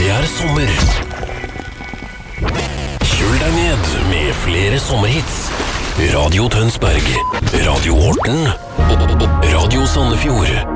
Det sommer. Kjøl deg ned med flere sommerhits. Radio Tønsberg, Radio Horten og Radio Sandefjord.